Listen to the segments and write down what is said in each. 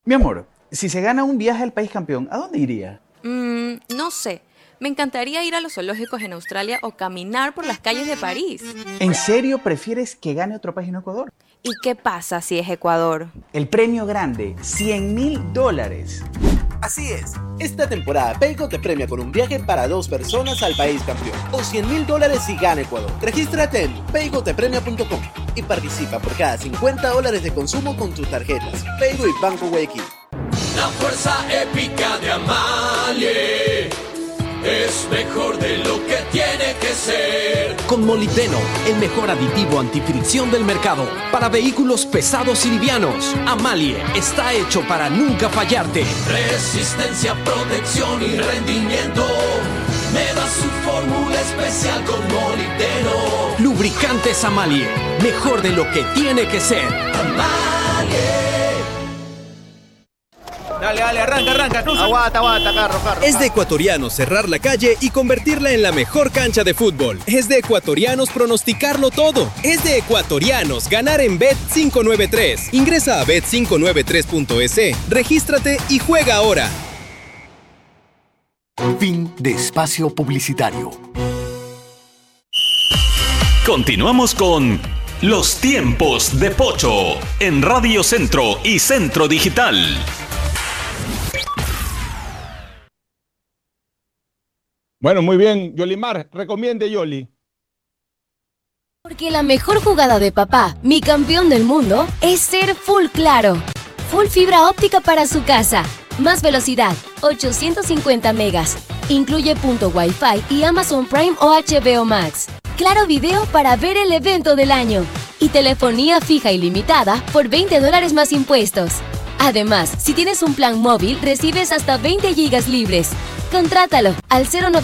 Mi amor, si se gana un viaje al país campeón, ¿a dónde iría? No sé. Me encantaría ir a los zoológicos en Australia o caminar por las calles de París. ¿En serio prefieres que gane otro país y no Ecuador? ¿Y qué pasa si es Ecuador? El premio grande, $100,000. Así es, esta temporada Paygo te premia con un viaje para 2 personas al país campeón o $100,000 si gana Ecuador. Regístrate en paygotepremia.com y participa por cada $50 de consumo con tus tarjetas Paygo y Banco Guayaquil. La fuerza épica de Amalie es mejor de lo que tiene que ser. Con Molibdeno, el mejor aditivo antifricción del mercado para vehículos pesados y livianos. Amalie está hecho para nunca fallarte. Resistencia, protección y rendimiento. Me da su fórmula especial con Molibdeno. Lubricantes Amalie, mejor de lo que tiene que ser. Amalie. Dale, arranca, cruza. Aguanta, carro. Es de ecuatorianos cerrar la calle y convertirla en la mejor cancha de fútbol. Es de ecuatorianos pronosticarlo todo. Es de ecuatorianos ganar en Bet593. Ingresa a bet593.es, regístrate y juega ahora. Fin de espacio publicitario. Continuamos con Los Tiempos de Pocho en Radio Centro y Centro Digital. Bueno, muy bien, Yolimar, recomiende Yoli. Porque la mejor jugada de papá, mi campeón del mundo, es ser Full Claro. Full fibra óptica para su casa. Más velocidad, 850 megas. Incluye punto Wi-Fi y Amazon Prime o HBO Max. Claro Video para ver el evento del año. Y telefonía fija ilimitada por $20 más impuestos. Además, si tienes un plan móvil, recibes hasta 20 gigas libres. Contrátalo al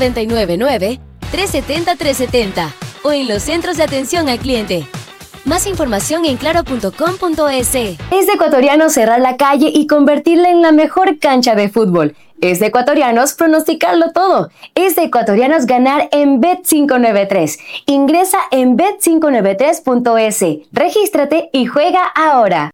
0999-370-370 o en los centros de atención al cliente. Más información en claro.com.es. Es de ecuatorianos cerrar la calle y convertirla en la mejor cancha de fútbol. Es de ecuatorianos pronosticarlo todo. Es de ecuatorianos ganar en Bet593. Ingresa en bet593.es. Regístrate y juega ahora.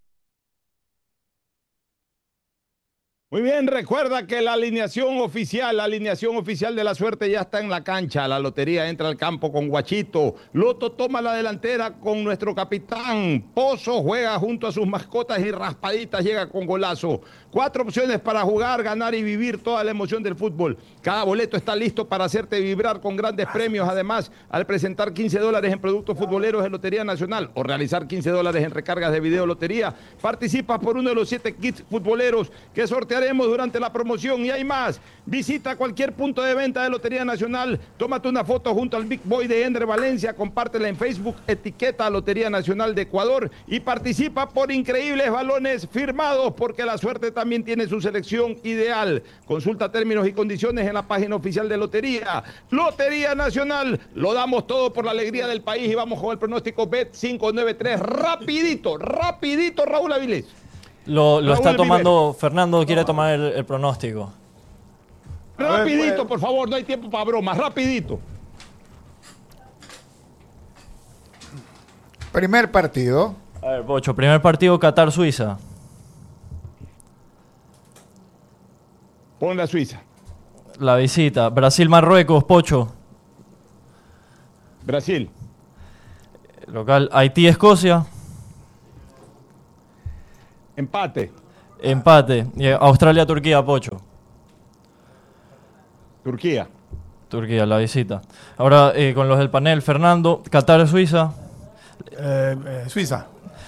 Muy bien, recuerda que la alineación oficial de la suerte ya está en la cancha. La lotería entra al campo con Guachito. Loto toma la delantera con nuestro capitán. Pozo juega junto a sus mascotas y Raspaditas llega con golazo. 4 opciones para jugar, ganar y vivir toda la emoción del fútbol. Cada boleto está listo para hacerte vibrar con grandes premios. Además, al presentar $15 en productos futboleros de Lotería Nacional o realizar $15 en recargas de video lotería, participas por uno de los 7 kits futboleros que sortearemos durante la promoción. Y hay más. Visita cualquier punto de venta de Lotería Nacional, tómate una foto junto al Big Boy de Ender Valencia, compártela en Facebook, etiqueta a Lotería Nacional de Ecuador y participa por increíbles balones firmados, porque la suerte también tiene su selección ideal. Consulta términos y condiciones en la página oficial de Lotería. Lotería Nacional, lo damos todo por la alegría del país y vamos con el pronóstico Bet593. Rapidito, Raúl Avilés. Lo está tomando, Fernando quiere tomar el pronóstico. Rapidito, por favor, no hay tiempo para bromas, rapidito. Primer partido. A ver, Pocho, primer partido Qatar-Suiza. Pon la Suiza. La visita, Brasil-Marruecos, Pocho. Brasil. Local, Haití-Escocia. Empate. Y Australia-Turquía, Pocho. Turquía, la visita. Ahora con los del panel, Fernando, Qatar-Suiza. Suiza.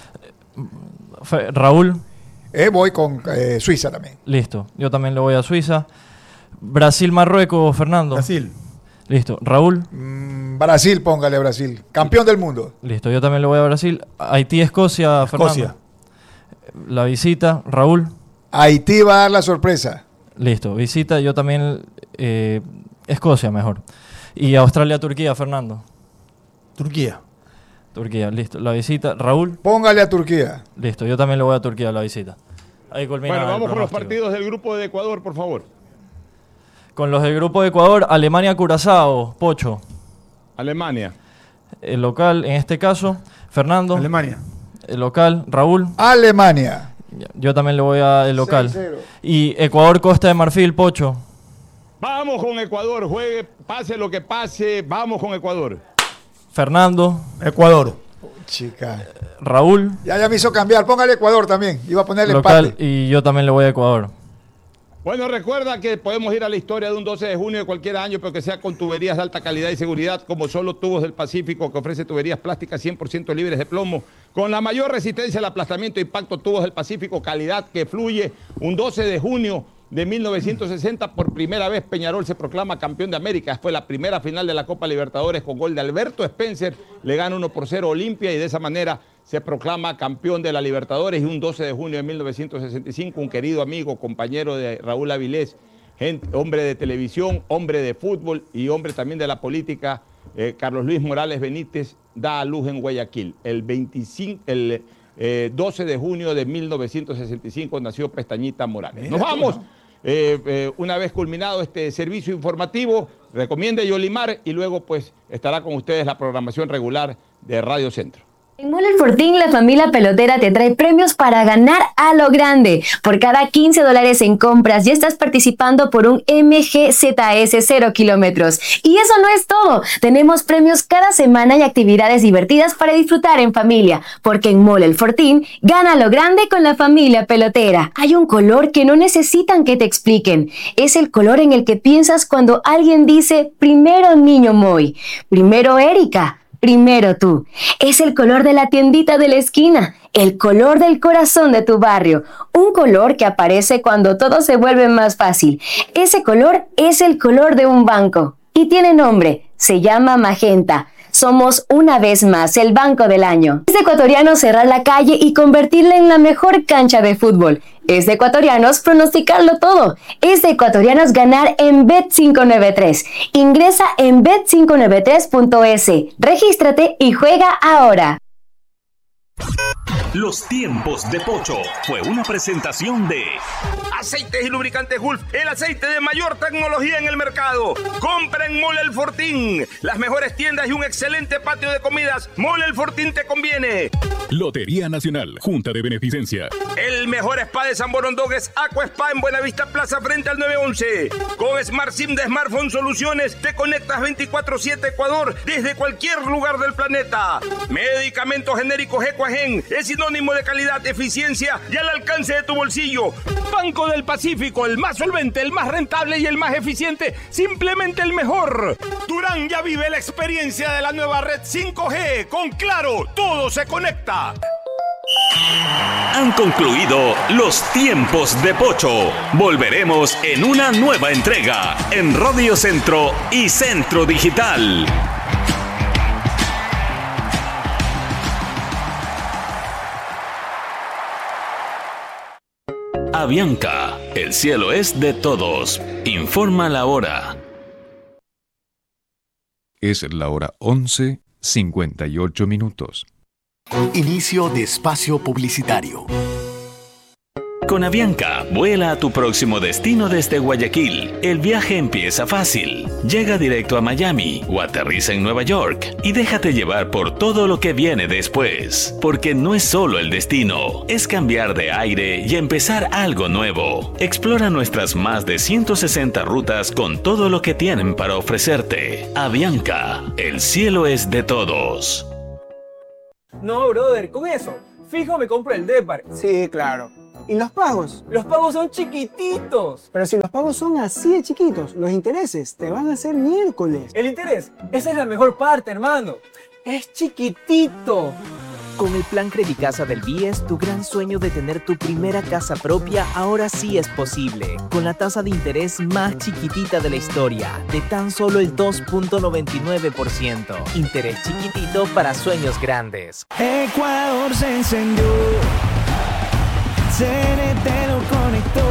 Raúl. Voy con Suiza también. Listo, yo también le voy a Suiza. Brasil-Marruecos, Fernando. Brasil. Listo, Raúl. Brasil, póngale Brasil. Campeón del mundo. Listo, yo también le voy a Brasil. Haití-Escocia, Fernando. Escocia. La visita, Raúl. Haití va a dar la sorpresa. Listo, visita, yo también Escocia mejor. Y Australia-Turquía, Fernando. Turquía, listo. La visita, Raúl. Póngale a Turquía. Listo, yo también le voy a Turquía a la visita. Ahí culmina. Bueno, vamos con los partidos del grupo de Ecuador, por favor. Con los del grupo de Ecuador, Alemania-Curazao, Pocho. Alemania. El local, en este caso, Fernando. Alemania. El local, Raúl. Alemania. Yo también le voy al local. 6-0. Y Ecuador, Costa de Marfil, Pocho. Vamos con Ecuador, juegue, pase lo que pase, vamos con Ecuador. Fernando. Ecuador. Chica. Raúl. Ya me hizo cambiar. Póngale Ecuador también. Iba a ponerle local, empate. y yo también le voy a Ecuador. Bueno, recuerda que podemos ir a la historia de un 12 de junio de cualquier año, pero que sea con tuberías de alta calidad y seguridad, como Solo Tubos del Pacífico, que ofrece tuberías plásticas 100% libres de plomo, con la mayor resistencia al aplastamiento e impacto. Tubos del Pacífico, calidad que fluye. Un 12 de junio de 1960, por primera vez Peñarol se proclama campeón de América. Fue la primera final de la Copa Libertadores con gol de Alberto Spencer. Le gana 1-0 Olimpia y de esa manera se proclama campeón de la Libertadores. Y un 12 de junio de 1965, un querido amigo, compañero de Raúl Avilés, hombre de televisión, hombre de fútbol y hombre también de la política, Carlos Luis Morales Benítez, da a luz en Guayaquil. El 12 de junio de 1965 nació Pestañita Morales. Nos vamos. Una vez culminado este servicio informativo, recomiende Yolimar y luego pues estará con ustedes la programación regular de Radio Centro. En Mole El Fortín, la familia pelotera te trae premios para ganar a lo grande. Por cada $15 en compras ya estás participando por un MGZS 0 kilómetros. Y eso no es todo. Tenemos premios cada semana y actividades divertidas para disfrutar en familia. Porque en Mole El Fortín, gana a lo grande con la familia pelotera. Hay un color que no necesitan que te expliquen. Es el color en el que piensas cuando alguien dice primero niño Moy, primero Erika, primero tú. Es el color de la tiendita de la esquina, el color del corazón de tu barrio, un color que aparece cuando todo se vuelve más fácil. Ese color es el color de un banco y tiene nombre, se llama Magenta. Somos una vez más el banco del año. Es de ecuatorianos cerrar la calle y convertirla en la mejor cancha de fútbol. Es de ecuatorianos pronosticarlo todo. Es de ecuatorianos ganar en Bet593. Ingresa en bet593.es. Regístrate y juega ahora. Los tiempos de Pocho fue una presentación de Aceites y lubricantes Gulf, el aceite de mayor tecnología en el mercado. Compra en Mole El Fortín. Las mejores tiendas y un excelente patio de comidas. Mole El Fortín te conviene. Lotería Nacional, Junta de Beneficencia. El mejor spa de San Borondón es Aqua Spa en Buenavista Plaza frente al 911. Con Smart SIM de Smartphone Soluciones te conectas 24/7 Ecuador desde cualquier lugar del planeta. Medicamentos genéricos Equagen es sinónimo de calidad, eficiencia y al alcance de tu bolsillo. Banco del Pacífico, el más solvente, el más rentable y el más eficiente, simplemente el mejor. Durán ya vive la experiencia de la nueva red 5G. Con Claro, todo se conecta. Han concluido los tiempos de Pocho. Volveremos en una nueva entrega en Radio Centro y Centro Digital. Avianca, el cielo es de todos. Informa la hora. Es la hora 11:58. Inicio de espacio publicitario. Con Avianca, vuela a tu próximo destino desde Guayaquil. El viaje empieza fácil. Llega directo a Miami o aterriza en Nueva York y déjate llevar por todo lo que viene después. Porque no es solo el destino, es cambiar de aire y empezar algo nuevo. Explora nuestras más de 160 rutas con todo lo que tienen para ofrecerte. Avianca, el cielo es de todos. No, brother, con eso, fijo me compro el Depar. Sí, claro. ¿Y los pagos? Los pagos son chiquititos. Pero si los pagos son así de chiquitos, los intereses te van a hacer miércoles. ¿El interés? Esa es la mejor parte, hermano. Es chiquitito. Con el plan Credicasa del BIES, tu gran sueño de tener tu primera casa propia ahora sí es posible. Con la tasa de interés más chiquitita de la historia, de tan solo el 2.99%. Interés chiquitito para sueños grandes. Ecuador se encendió. CNT lo conectó.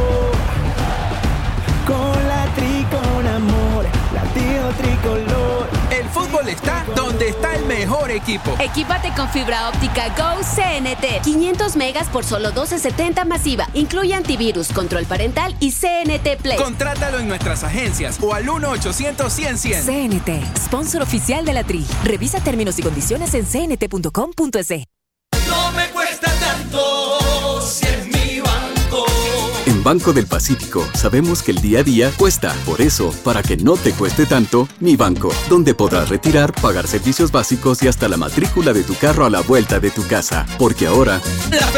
Con la tri, con amor, latido tricolor. El fútbol está donde está el mejor equipo. Equípate con fibra óptica Go CNT. 500 megas por solo $12.70 masiva. Incluye antivirus, control parental y CNT Play. Contrátalo en nuestras agencias o al 1-800-100-100. CNT, sponsor oficial de la Tri. Revisa términos y condiciones en cnt.com.es. No me cuesta tanto si es mi banco. Banco del Pacífico sabemos que el día a día cuesta. Por eso, para que no te cueste tanto, Mi Banco, donde podrás retirar, pagar servicios básicos y hasta la matrícula de tu carro a la vuelta de tu casa. Porque ahora...